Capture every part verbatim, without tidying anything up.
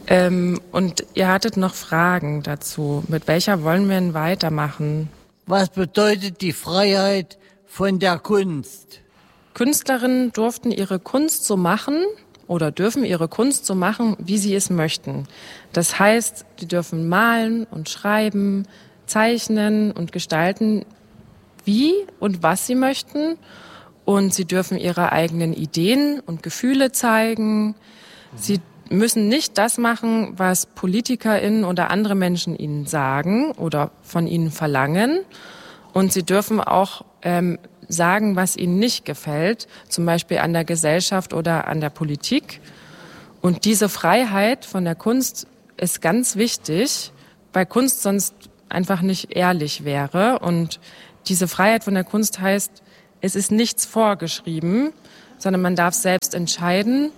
Ähm, und ihr hattet noch Fragen dazu. Mit welcher wollen wir denn weitermachen? Was bedeutet die Freiheit von der Kunst? Künstlerinnen durften ihre Kunst so machen oder dürfen ihre Kunst so machen, wie sie es möchten. Das heißt, die dürfen malen und schreiben, zeichnen und gestalten, wie und was sie möchten. Und sie dürfen ihre eigenen Ideen und Gefühle zeigen. Sie müssen nicht das machen, was PolitikerInnen oder andere Menschen ihnen sagen oder von ihnen verlangen. Und sie dürfen auch ähm, sagen, was ihnen nicht gefällt, zum Beispiel an der Gesellschaft oder an der Politik. Und diese Freiheit von der Kunst ist ganz wichtig, weil Kunst sonst einfach nicht ehrlich wäre. Und diese Freiheit von der Kunst heißt, es ist nichts vorgeschrieben, sondern man darf selbst entscheiden.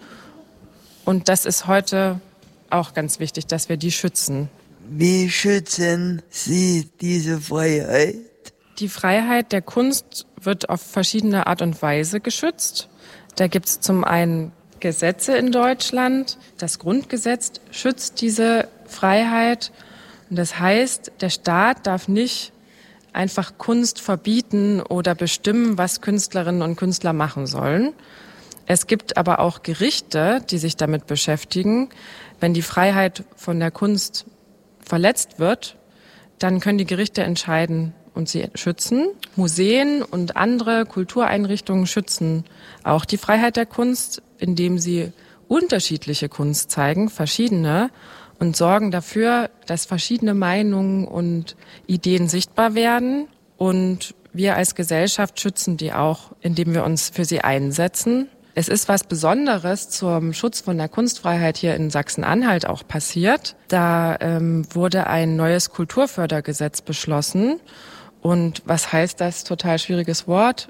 Und das ist heute auch ganz wichtig, dass wir die schützen. Wie schützen Sie diese Freiheit? Die Freiheit der Kunst wird auf verschiedene Art und Weise geschützt. Da gibt es zum einen Gesetze in Deutschland. Das Grundgesetz schützt diese Freiheit. Und das heißt, der Staat darf nicht einfach Kunst verbieten oder bestimmen, was Künstlerinnen und Künstler machen sollen. Es gibt aber auch Gerichte, die sich damit beschäftigen. Wenn die Freiheit von der Kunst verletzt wird, dann können die Gerichte entscheiden und sie schützen. Museen und andere Kultureinrichtungen schützen auch die Freiheit der Kunst, indem sie unterschiedliche Kunst zeigen, verschiedene, und sorgen dafür, dass verschiedene Meinungen und Ideen sichtbar werden. Und wir als Gesellschaft schützen die auch, indem wir uns für sie einsetzen. Es ist was Besonderes zum Schutz von der Kunstfreiheit hier in Sachsen-Anhalt auch passiert. Da ähm, wurde ein neues Kulturfördergesetz beschlossen. Und was heißt das? Total schwieriges Wort.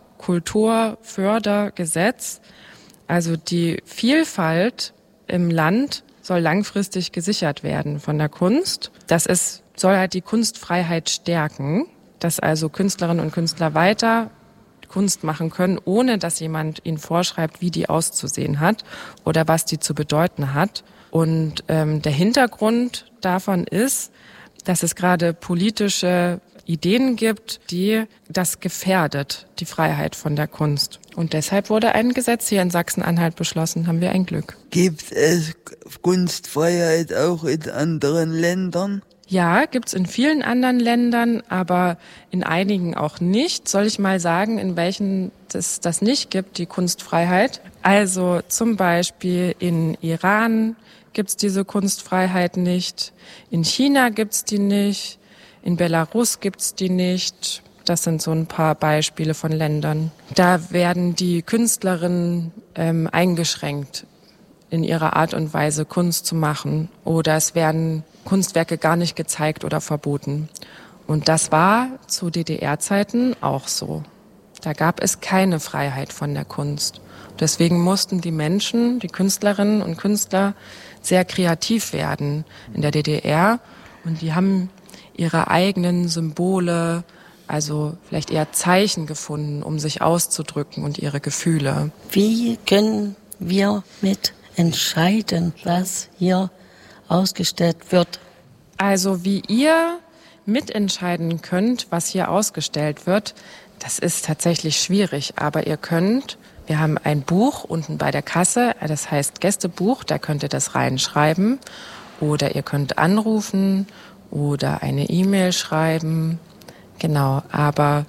Kulturfördergesetz. Also die Vielfalt im Land soll langfristig gesichert werden von der Kunst. Das ist, soll halt die Kunstfreiheit stärken, dass also Künstlerinnen und Künstler weiter Kunst machen können, ohne dass jemand ihnen vorschreibt, wie die auszusehen hat oder was die zu bedeuten hat. Und ähm, der Hintergrund davon ist, dass es gerade politische Ideen gibt, die das gefährdet, die Freiheit von der Kunst. Und deshalb wurde ein Gesetz hier in Sachsen-Anhalt beschlossen, haben wir ein Glück. Gibt es Kunstfreiheit auch in anderen Ländern? Ja, gibt's in vielen anderen Ländern, aber in einigen auch nicht. Soll ich mal sagen, in welchen es das nicht gibt, die Kunstfreiheit? Also zum Beispiel in Iran gibt's diese Kunstfreiheit nicht, in China gibt's die nicht, in Belarus gibt's die nicht. Das sind so ein paar Beispiele von Ländern. Da werden die Künstlerinnen ähm, eingeschränkt in ihrer Art und Weise, Kunst zu machen. Oder es werden Kunstwerke gar nicht gezeigt oder verboten. Und das war zu D D R-Zeiten auch so. Da gab es keine Freiheit von der Kunst. Deswegen mussten die Menschen, die Künstlerinnen und Künstler, sehr kreativ werden in der D D R. Und die haben ihre eigenen Symbole, also vielleicht eher Zeichen gefunden, um sich auszudrücken und ihre Gefühle. Wie können wir mit entscheiden, was hier ausgestellt wird? Also wie ihr mitentscheiden könnt, was hier ausgestellt wird, das ist tatsächlich schwierig. Aber ihr könnt, wir haben ein Buch unten bei der Kasse, das heißt Gästebuch, da könnt ihr das reinschreiben. Oder ihr könnt anrufen oder eine E-Mail schreiben. Genau, aber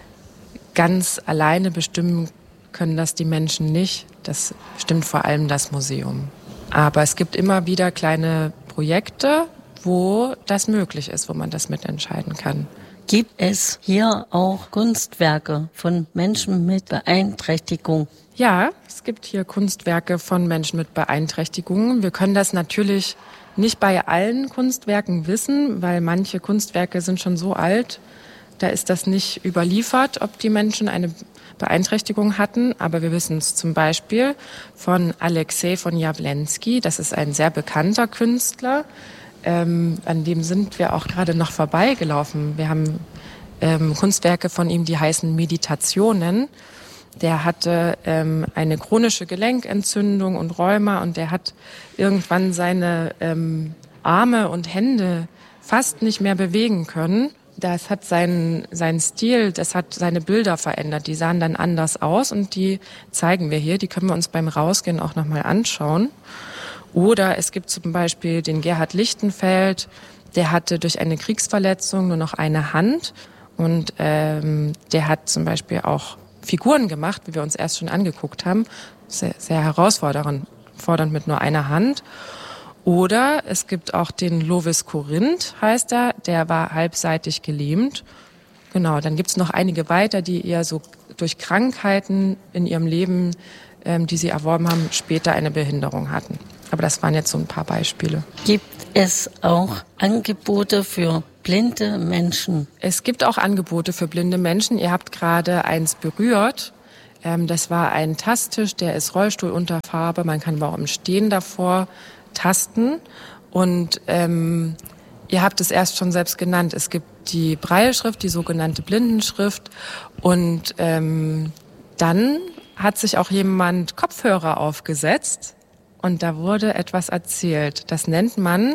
ganz alleine bestimmen können das die Menschen nicht. Das bestimmt vor allem das Museum. Aber es gibt immer wieder kleine Projekte, wo das möglich ist, wo man das mitentscheiden kann. Gibt es hier auch Kunstwerke von Menschen mit Beeinträchtigung? Ja, es gibt hier Kunstwerke von Menschen mit Beeinträchtigungen. Wir können das natürlich nicht bei allen Kunstwerken wissen, weil manche Kunstwerke sind schon so alt, da ist das nicht überliefert, ob die Menschen eine Beeinträchtigung hatten. Aber wir wissen es zum Beispiel von Alexej von Jawlensky. Das ist ein sehr bekannter Künstler. Ähm, an dem sind wir auch gerade noch vorbeigelaufen. Wir haben ähm, Kunstwerke von ihm, die heißen Meditationen. Der hatte ähm, eine chronische Gelenkentzündung und Rheuma und der hat irgendwann seine ähm, Arme und Hände fast nicht mehr bewegen können. Das hat seinen, seinen Stil, das hat seine Bilder verändert. Die sahen dann anders aus und die zeigen wir hier. Die können wir uns beim Rausgehen auch nochmal anschauen. Oder es gibt zum Beispiel den Gerhard Lichtenfeld, der hatte durch eine Kriegsverletzung nur noch eine Hand und ähm, der hat zum Beispiel auch Figuren gemacht, wie wir uns erst schon angeguckt haben, sehr, sehr herausfordernd fordernd mit nur einer Hand. Oder es gibt auch den Lovis Corinth, heißt er, der war halbseitig gelähmt. Genau, dann gibt's noch einige weiter, die eher so durch Krankheiten in ihrem Leben, ähm, die sie erworben haben, später eine Behinderung hatten. Aber das waren jetzt so ein paar Beispiele. Gibt es auch Angebote für blinde Menschen? Es gibt auch Angebote für blinde Menschen. Ihr habt gerade eins berührt. Ähm, das war ein Tasttisch, der ist Rollstuhlunterfarbe. Man kann aber auch im Stehen davor tasten. Und ähm, ihr habt es erst schon selbst genannt. Es gibt die Brailleschrift, die sogenannte Blindenschrift. Und ähm, dann hat sich auch jemand Kopfhörer aufgesetzt. Und da wurde etwas erzählt. Das nennt man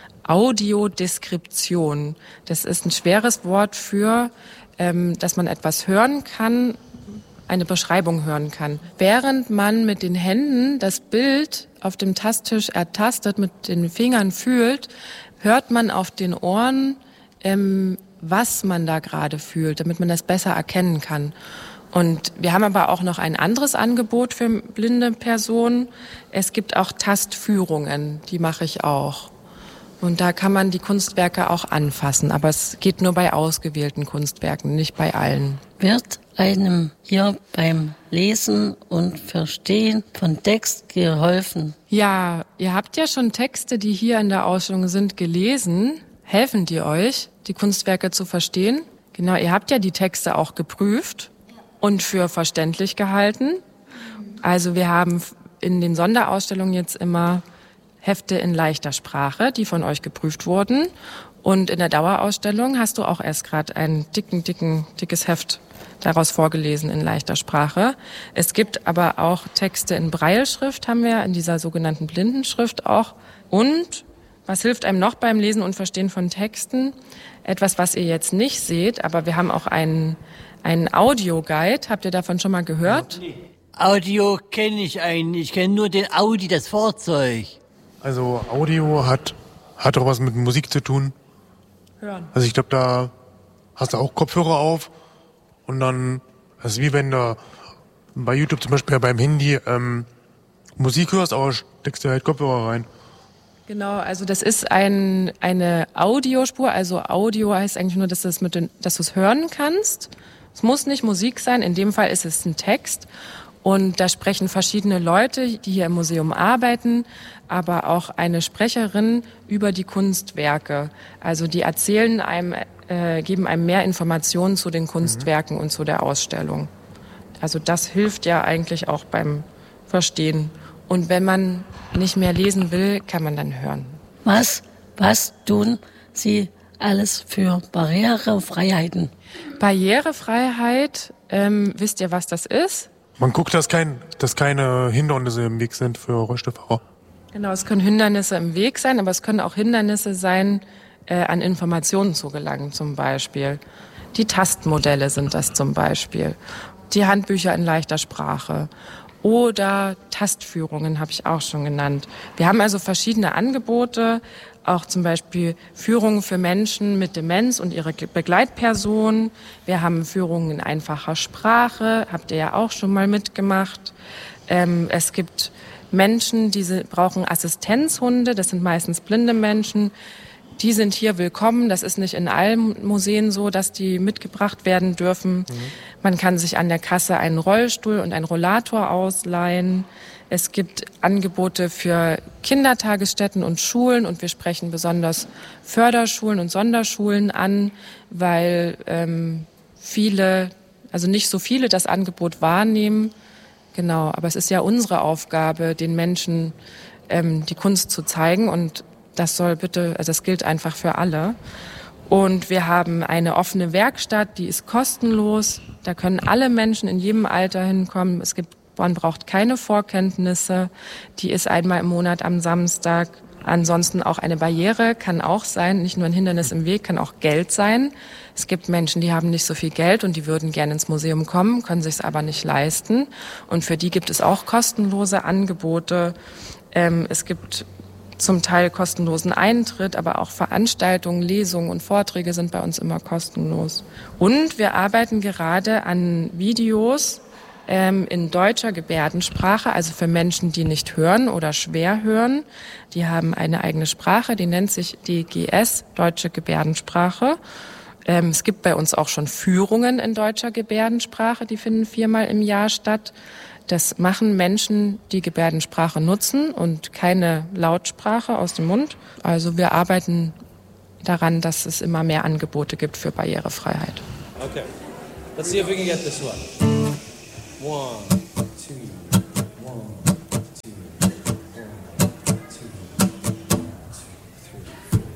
Audiodeskription. Das ist ein schweres Wort für, ähm, dass man etwas hören kann, eine Beschreibung hören kann. Während man mit den Händen das Bild auf dem Tasttisch ertastet, mit den Fingern fühlt, hört man auf den Ohren, ähm, was man da gerade fühlt, damit man das besser erkennen kann. Und wir haben aber auch noch ein anderes Angebot für blinde Personen. Es gibt auch Tastführungen, die mache ich auch. Und da kann man die Kunstwerke auch anfassen, aber es geht nur bei ausgewählten Kunstwerken, nicht bei allen. Wird einem hier beim Lesen und Verstehen von Text geholfen? Ja, ihr habt ja schon Texte, die hier in der Ausstellung sind, gelesen. Helfen die euch, die Kunstwerke zu verstehen? Genau, ihr habt ja die Texte auch geprüft und für verständlich gehalten. Also wir haben in den Sonderausstellungen jetzt immer Hefte in leichter Sprache, die von euch geprüft wurden. Und in der Dauerausstellung hast du auch erst gerade ein dicken, dicken, dickes Heft daraus vorgelesen in leichter Sprache. Es gibt aber auch Texte in Brailleschrift, haben wir in dieser sogenannten Blindenschrift auch. Und was hilft einem noch beim Lesen und Verstehen von Texten? Etwas, was ihr jetzt nicht seht, aber wir haben auch einen, einen Audioguide. Habt ihr davon schon mal gehört? Audio kenne ich eigentlich. Ich kenne nur den Audi, das Fahrzeug. Also Audio hat, hat auch was mit Musik zu tun. Hören. Also ich glaube, da hast du auch Kopfhörer auf und dann, das ist wie wenn du bei YouTube zum Beispiel beim Handy ähm, Musik hörst, aber steckst du halt Kopfhörer rein. Genau, also das ist ein, eine Audiospur. Also Audio heißt eigentlich nur, dass du es mit den, dass du es hören kannst. Es muss nicht Musik sein. In dem Fall ist es ein Text. Und da sprechen verschiedene Leute, die hier im Museum arbeiten, aber auch eine Sprecherin über die Kunstwerke. Also die erzählen einem, äh, geben einem mehr Informationen zu den Kunstwerken mhm. und zu der Ausstellung. Also das hilft ja eigentlich auch beim Verstehen. Und wenn man nicht mehr lesen will, kann man dann hören. Was, was tun Sie alles für Barrierefreiheiten? Barrierefreiheit, ähm, wisst ihr, was das ist? Man guckt, dass, kein, dass keine Hindernisse im Weg sind für Rollstuhlfahrer. Genau, es können Hindernisse im Weg sein, aber es können auch Hindernisse sein, äh, an Informationen zu gelangen zum Beispiel. Die Tastmodelle sind das zum Beispiel. Die Handbücher in leichter Sprache. Oder Tastführungen habe ich auch schon genannt. Wir haben also verschiedene Angebote, auch zum Beispiel Führungen für Menschen mit Demenz und ihre Begleitpersonen. Wir haben Führungen in einfacher Sprache, habt ihr ja auch schon mal mitgemacht. Ähm, es gibt Menschen, die brauchen Assistenzhunde, das sind meistens blinde Menschen. Die sind hier willkommen. Das ist nicht in allen Museen so, dass die mitgebracht werden dürfen. Mhm. Man kann sich an der Kasse einen Rollstuhl und einen Rollator ausleihen. Es gibt Angebote für Kindertagesstätten und Schulen und wir sprechen besonders Förderschulen und Sonderschulen an, weil ähm, viele, also nicht so viele das Angebot wahrnehmen. Genau, aber es ist ja unsere Aufgabe, den Menschen ähm, die Kunst zu zeigen und das soll bitte, also das gilt einfach für alle. Und wir haben eine offene Werkstatt, die ist kostenlos. Da können alle Menschen in jedem Alter hinkommen. Es gibt, man braucht keine Vorkenntnisse. Die ist einmal im Monat am Samstag. Ansonsten auch eine Barriere kann auch sein, nicht nur ein Hindernis im Weg, kann auch Geld sein. Es gibt Menschen, die haben nicht so viel Geld und die würden gerne ins Museum kommen, können sich es aber nicht leisten. Und für die gibt es auch kostenlose Angebote. Ähm, es gibt zum Teil kostenlosen Eintritt, aber auch Veranstaltungen, Lesungen und Vorträge sind bei uns immer kostenlos. Und wir arbeiten gerade an Videos ähm, in deutscher Gebärdensprache, also für Menschen, die nicht hören oder schwer hören. Die haben eine eigene Sprache, die nennt sich D G S, Deutsche Gebärdensprache. Ähm, es gibt bei uns auch schon Führungen in deutscher Gebärdensprache, die finden viermal im Jahr statt. Das machen Menschen, die Gebärdensprache nutzen und keine Lautsprache aus dem Mund. Also wir arbeiten daran, dass es immer mehr Angebote gibt für Barrierefreiheit. Okay. Let's see if we can get this one. One.